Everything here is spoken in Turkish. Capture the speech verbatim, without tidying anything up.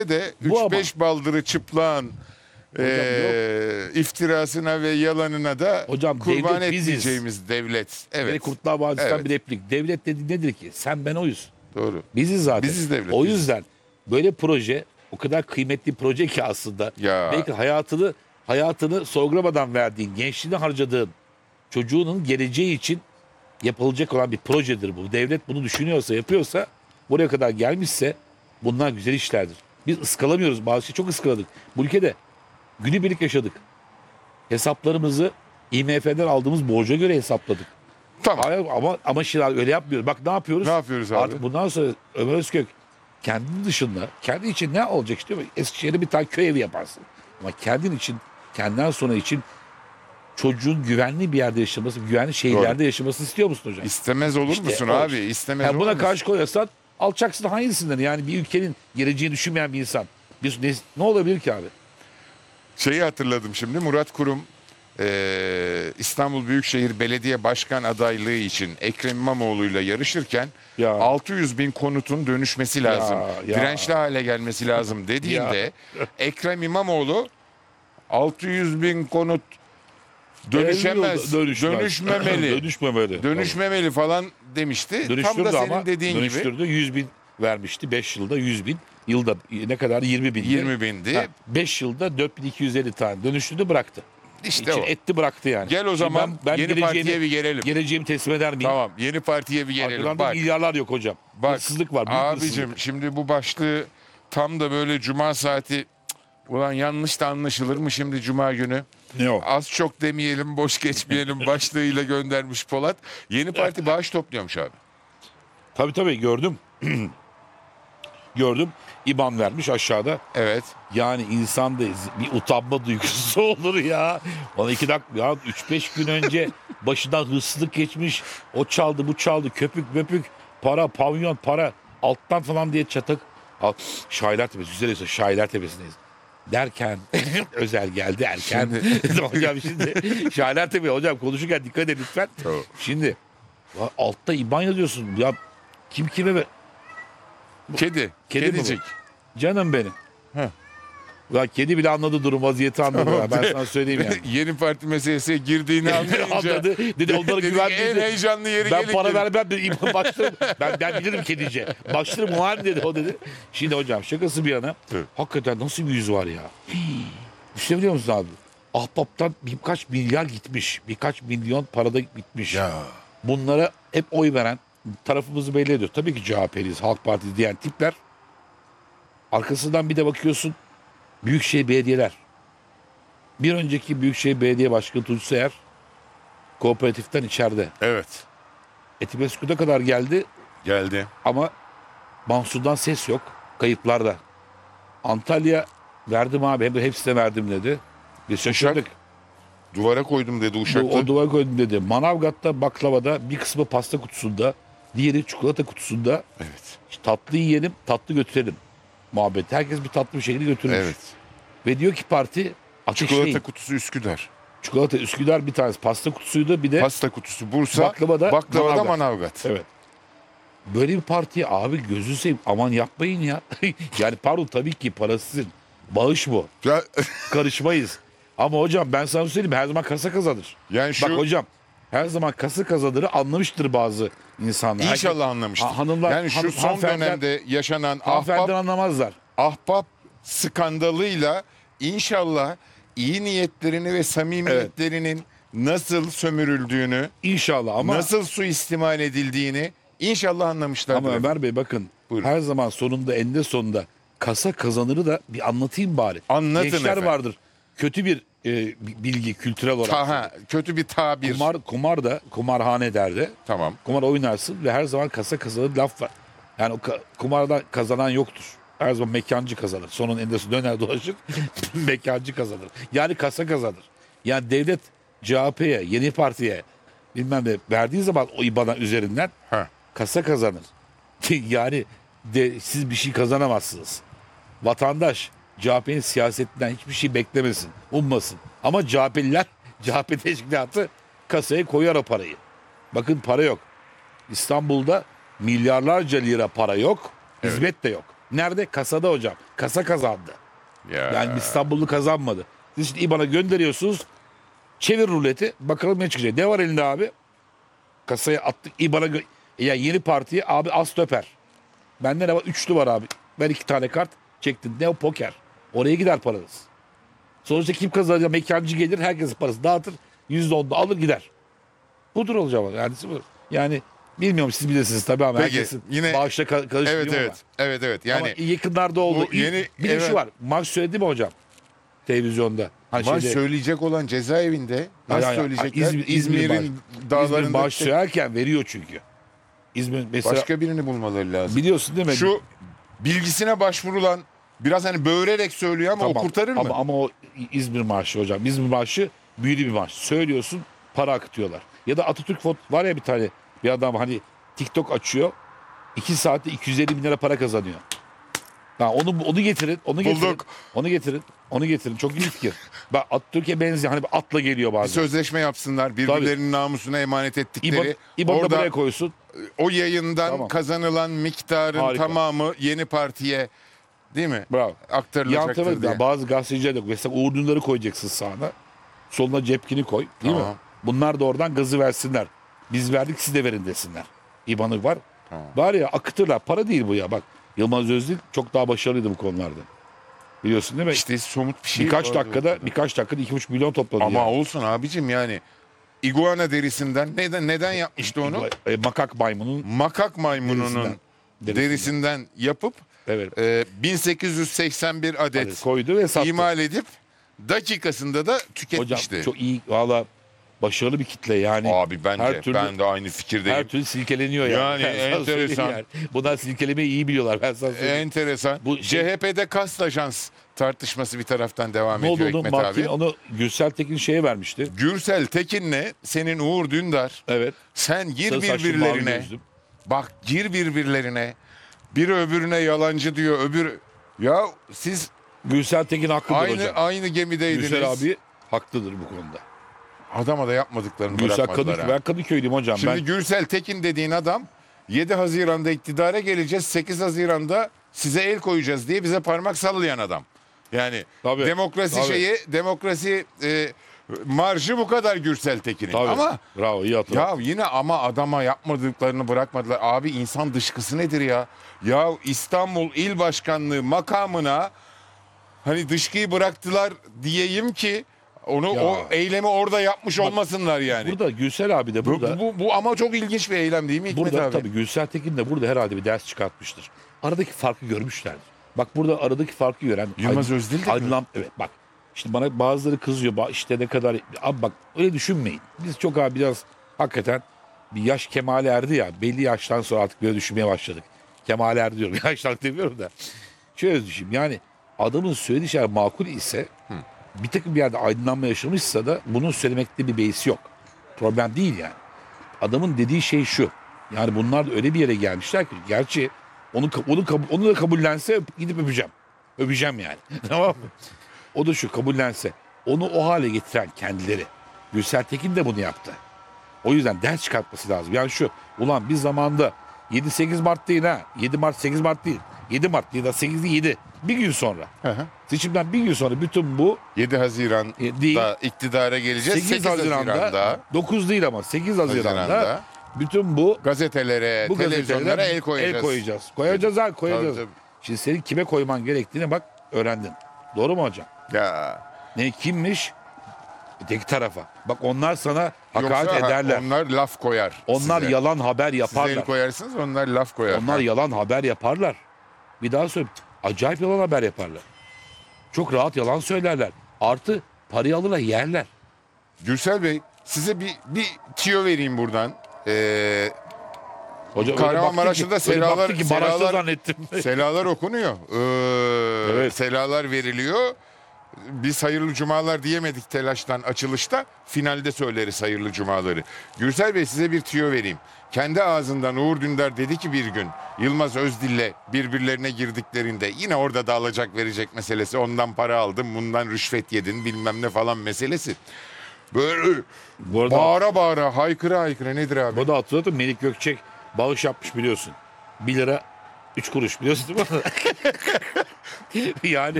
de Bu üç ama- beş baldırı çıplağın e, iftirasına ve yalanına da Hocam, kurban devlet biziz. etmeyeceğimiz devlet. Evet. Evet. Kurtlar Vadisi'nden Evet. bir replik. Devlet dedi nedir ki? Sen ben oyuz. Doğru. Biziz zaten. Biziz devlet, O biziz. yüzden böyle proje o kadar kıymetli proje ki aslında. Ya. Belki hayatını hayatını sorgulamadan verdiğin, gençliğini harcadığın çocuğunun geleceği için yapılacak olan bir projedir bu. Devlet bunu düşünüyorsa, yapıyorsa, buraya kadar gelmişse bunlar güzel işlerdir. Biz ıskalamıyoruz. Bazı şey çok ıskaladık. Bu ülkede günübirlik yaşadık. Hesaplarımızı I M F'den aldığımız borca göre hesapladık. Tamam. Hayır, ama ama şimdi öyle yapmıyoruz. Bak ne yapıyoruz? Ne yapıyoruz abi? Artık bundan sonra Ömer Özkök kendin dışında, kendi için ne olacak işte? Eskişehir'e bir tane köy evi yaparsın. Ama kendin için, kendinden sonra için çocuğun güvenli bir yerde yaşaması, güvenli şehirlerde yaşamasını istiyor musun hocam? İstemez olur İşte musun o abi? işte. İstemez Yani olur buna musun? karşı koyarsan alçaksın, hangisinden? Yani bir ülkenin geleceğini düşünmeyen bir insan. Bir, ne, ne olabilir ki abi? Şeyi hatırladım şimdi. Murat Kurum e, İstanbul Büyükşehir Belediye Başkan adaylığı için Ekrem İmamoğlu'yla yarışırken Ya. altı yüz bin konutun dönüşmesi lazım. ya. Dirençli hale gelmesi lazım dediğinde Ekrem İmamoğlu altı yüz bin konut dönüşemez, Dönüşmez. dönüşmemeli, Dönüşmemeli. dönüşmemeli falan demişti. Tam Dönüştürdü da senin ama dediğin gibi dönüştürdü. yüz bin vermişti. beş yılda yüz bin. Yılda ne kadar? yirmi bin. yirmi bindi. beş yılda dört bin iki yüz elli tane dönüştürdü, bıraktı. İşte İçin o. etti, bıraktı yani. Gel o Şimdi zaman yeni geleceğimi- partiye bir gelelim. Geleceğimi teslim eder miyim? Tamam, yeni partiye bir gelelim. Arkadan da Bak. milyarlar yok hocam. Bak, Hırsızlık var. Büyük abicim hırsızlık. şimdi bu başlığı tam da böyle cuma saati cık, ulan yanlış da anlaşılır mı şimdi cuma günü? Ne o? Az çok demeyelim, boş geçmeyelim başlığıyla göndermiş Polat. Yeni parti bağış topluyormuş abi. Tabii tabii gördüm. Gördüm. İban vermiş aşağıda. Evet. Yani insanda bir utanma duygusu olur ya. Bana iki dakika ya üç beş gün önce başından hırsızlık geçmiş. O çaldı, bu çaldı, köpük möpük, para, pavyon, para, alttan falan diye çatık. Al, Şairler Tepesi, üzereyse Şairler Tepesi'ndeyiz. Derken özel geldi erken. hocam şimdi Şairler Tepesi hocam konuşurken dikkat edin lütfen. Tamam. Şimdi ya altta İban yazıyorsun. Ya kim kime be? Kedi. Kedi mi bu? kedicik. Canım benim. Heh. Ya kedi bile anladı durum, vaziyeti anladı. ya. Ben sana söyleyeyim yani. Yeni parti meselesine girdiğini anlayınca. Anladı. Dedi onlara Dedi ki, güvenmedi. en heyecanlı yeri Ben gelin para dedi. vermem dedi. İmam başlarım. Ben, ben bilirim kedice. Başlarım muhalim dedi o dedi. Şimdi hocam şakası bir yana. Evet. Hakikaten nasıl bir yüz var ya. Hii. Düşünebiliyor musun abi? Ahbaptan birkaç milyar gitmiş. Birkaç milyon parada gitmiş. Ya. Bunlara hep oy veren, tarafımızı belli ediyor. Tabii ki C H P'liyiz, Halk Partisi diyen tipler. Arkasından bir de bakıyorsun Büyükşehir Belediyeler. Bir önceki Büyükşehir Belediye Başkanı Tunç Seyer kooperatiften içeride. Evet. Etimesgut'a kadar geldi Geldi. ama Mansur'dan ses yok. Kayıplarda. Antalya verdim abi. Hem de hepsine verdim dedi. Biz şaşırdık. Duvara koydum dedi Bu, Uşak'ta. o duvar koydum dedi. Manavgat'ta baklavada bir kısmı pasta kutusunda, diğeri çikolata kutusunda. Evet. İşte tatlı yiyelim, tatlı götürelim. Muhabbet. Herkes bir tatlı bir şekilde götürmüş. Evet. Ve diyor ki parti ateşleyin. Çikolata kutusu Üsküdar. Çikolata Üsküdar bir tanesi. Pasta kutusuydu, bir de Pasta kutusu Bursa. Baklavada baklavada Manavgat. Manavgat. evet. Böyle bir partiye abi gözünü seveyim aman yapmayın ya. Yani pardon tabii ki parasızın. Bağış bu. Ya, Karışmayız. Ama hocam ben sana söyleyeyim her zaman kasa kazanır. yani şu Bak hocam her zaman kasa kazanırı anlamıştır bazı insanlar. inşallah anlamıştır. Ha, hanımlar- yani şu hanım- son hanımefendiler- dönemde yaşanan Hanımefendiden ahbap, anlamazlar. ahbap skandalıyla inşallah iyi niyetlerini ve samimiyetlerinin nasıl sömürüldüğünü, İnşallah ama nasıl suistimal edildiğini inşallah anlamışlardır. ama Ömer Bey bakın Buyurun. her zaman sonunda eninde sonunda kasa kazanırı da bir anlatayım bari. Anlatın Gençler efendim. vardır. Kötü bir e, bilgi kültürel olarak. Taha, kötü bir tabir. Kumar kumar da kumarhane derdi. Tamam. Kumar oynarsın ve her zaman kasa kazanır laf var. Yani o ka- kumarda kazanan yoktur. Her zaman mekancı kazanır. Sonun endesi döner dolaşır. Mekancı kazanır. Yani kasa kazanır. Yani devlet C H P'ye, Yeni Parti'ye bilmem ne verdiği zaman o İBAN'a üzerinden Ha. kasa kazanır. Yani de, siz bir şey kazanamazsınız. Vatandaş C H P'nin siyasetinden hiçbir şey beklemesin, ummasın. Ama C H P'liler, C H P teşkilatı kasaya koyar o parayı. Bakın para yok. İstanbul'da milyarlarca lira para yok, hizmet de yok. Nerede? Kasada hocam. Kasa kazandı. Ya. Yani İstanbullu kazanmadı. Siz şimdi İBAN'a gönderiyorsunuz. Çevir ruleti. Bakalım ne çıkacak. Ne var elinde abi? Kasaya attık. İBAN'a gö- ya yeni partiye abi az töper. Bende ne var? Üçlü var abi. Ben iki tane kart çektim. Ne o poker. Oraya gider paranız. Sonuçta kim kazanacak? Mekancı gelir. Herkesin parası dağıtır. Yüzde onda alır gider. Budur olacak. Yani, yani bilmiyorum siz bilirsiniz tabii ama Peki, herkesin yine- bağışla ka- karışmıyor Evet ama. evet. Evet evet. Yani Yani ama yakınlarda oldu. bu yeni- bir de evet. şu var. Maç söyledi mi hocam? Televizyonda. Hani maç şeyde- söyleyecek olan cezaevinde nasıl Hayır, hayır, söyleyecekler? İzmir- İzmir İzmir'in İzmir dağlarında baş söylerken veriyor çünkü. İzmir mesela başka birini bulmaları lazım. biliyorsun değil mi? Şu bilgisine başvurulan biraz hani böğürerek söylüyor ama o kurtarır mı? Ama, ama o İzmir marşı hocam. İzmir marşı büyülü bir marş. Söylüyorsun para akıtıyorlar. Ya da Atatürk fot var ya bir tane bir adam hani TikTok açıyor. iki saatte iki yüz elli bin lira para kazanıyor. Ha, onu onu getirin. Onu getirin. Bulduk. Onu getirin. Onu getirin. Çok iyi fikir. Bak Atatürk'e benziyor. Hani bir atla geliyor Bir bazen. sözleşme yapsınlar. Birbirlerinin namusuna emanet ettikleri. İban, İban'ı da Orada buraya koysun. o yayından Tamam. kazanılan miktarın Harika. tamamı yeni partiye değil mi? Bravo. Yan Aktarılacaktır tarafa diye. bazı gazeteciler de mesela Uğur Dündar'ı koyacaksın sağına. Soluna Cepkin'i koy. Değil mi? Tamam. Bunlar da oradan gazı versinler. Biz verdik siz de verin desinler. İban'ı var. Tamam. Var ya akıtırlar. Para değil bu ya bak. Yılmaz Özdil çok daha başarılıydı bu konularda. Biliyorsun değil mi? İşte somut bir şey birkaç var dakikada ortada. birkaç dakikada iki buçuk milyon topladı. Ama yani. olsun abicim yani iguana derisinden neden neden yapmıştı onu? E, makak maymunun Makak maymununun Derisinden. derisinden, Derisinden. yapıp evet, e, bin sekiz yüz seksen bir adet evet, koydu ve sattı. imal edip dakikasında da Hocam tüketmişti. çok iyi valla başarılı bir kitle yani. Abi bence her türlü- ben de aynı fikirdeyim. Her türlü silkeleniyor yani. Yani Ben sana söyleyeyim enteresan. yani. Bunlar silkelemeyi iyi biliyorlar. Ben sana söyleyeyim. Enteresan. Bu şey- C H P'de kast ajans tartışması bir taraftan devam Ne oldu ediyor onu? Hikmet Martin abi. onu Gürsel Tekin şeye vermişti. Gürsel Tekin'le senin Uğur Dündar Evet. sen gir Sarı saçlı, mavi birbirlerine. gözlü. Bak gir birbirlerine. Biri öbürüne yalancı diyor. Öbür ya siz Gürsel Tekin haklıdır aynı hocam. aynı gemideydiniz. Gürsel abi haklıdır bu konuda. Adama da yapmadıklarını Gürsel bırakmadılar. Kadıköy, ha. ben Kadıköy'lüyüm hocam. Şimdi ben Gürsel Tekin dediğin adam yedi Haziran'da iktidara geleceğiz. sekiz Haziran'da size el koyacağız diye bize parmak sallayan adam. Yani Tabii, demokrasi tabii. şeyi, demokrasi e, marjı bu kadar Gürsel Tekin'in. Tabii. Ama Bravo iyi hatırladın. ya yine ama adama yapmadıklarını bırakmadılar. Abi insan dışkısı nedir ya? Ya İstanbul İl Başkanlığı makamına hani dışkıyı bıraktılar diyeyim ki onu Ya. o eylemi orada yapmış olmasınlar yani. Burada Gürsel abi de Bu, burada. bu, bu ama çok ilginç bir eylem değil mi Hikmet Burada abi? tabii Gürsel Tekin de burada herhalde bir ders çıkartmıştır. Aradaki farkı görmüşlerdir. Bak burada aradaki farkı gören Yılmaz Özdil de mi? Aydın, evet bak. Şimdi bana bazıları kızıyor. Ba- işte ne kadar abi bak öyle düşünmeyin. Biz çok abi biraz hakikaten bir yaş kemale erdi ya. Belli yaştan sonra artık böyle düşünmeye başladık. Kemale erdi diyorum. Yaştan demiyorum da. Şöyle düşün yani adamın söylediği şeyler makul ise bir takım bir yerde aydınlanma yaşamışsa da bunun söylemekte bir beisi yok. Problem değil yani. Adamın dediği şey şu. Yani bunlar da öyle bir yere gelmişler ki gerçi onu onu kab- onu da kabullense öp- gidip öpeceğim. Öpeceğim yani. Tamam mı? O da şu kabullense. Onu o hale getiren kendileri. Gürsel Tekin de bunu yaptı. O yüzden ders çıkartması lazım. Yani şu ulan biz zamanında yedi sekiz Mart değil ha. yedi Mart sekiz Mart değil. yedi Mart ya da sekiz yedi. Bir gün sonra. Hı hı. Seçimden bir gün sonra bütün bu yedi Haziran'da E, değil. iktidara geleceğiz. sekiz Haziran'da, Haziran'da dokuz değil ama sekiz Haziran'da, Haziran'da bütün bu gazetelere, bu televizyonlara gazetelere el koyacağız. El koyacağız. Koyacağız ha koyacağız. Tabii, Şimdi senin kime koyman gerektiğini bak öğrendin. Doğru mu hocam? Ya. Ne kimmiş? Öteki tarafa. Bak onlar sana hakaret Yoksa ha, ederler. onlar laf koyar. Onlar size. yalan haber Siz el yaparlar. koyarsınız onlar laf koyar. Onlar Ha. yalan haber yaparlar. Bir daha söyleyeyim. Acayip yalan haber yaparlar. Çok rahat yalan söylerler. Artı parayı alırlar yerler. Gürsel Bey size bir, bir tiyo vereyim buradan. Ee, Hocam öyle Kahramanmaraş'ta baktı ki- da öyle selalar, baktı ki Maraş'ta selalar, zannettim. selalar okunuyor. Ee, Evet. Selalar veriliyor. Biz hayırlı cumalar diyemedik telaştan açılışta. Finalde söyleriz hayırlı cumaları. Gürsel Bey size bir tüyo vereyim. Kendi ağzından Uğur Dündar dedi ki bir gün Yılmaz Özdil'le birbirlerine girdiklerinde yine orada da alacak verecek meselesi. Ondan para aldım, bundan rüşvet yedin bilmem ne falan meselesi. Böyle Bu arada, bağıra bağıra haykıra haykıra nedir abi? bu da hatırladım Melik Gökçek bağış yapmış biliyorsun. bir lira Üç kuruş biliyorsun değil mi? Yani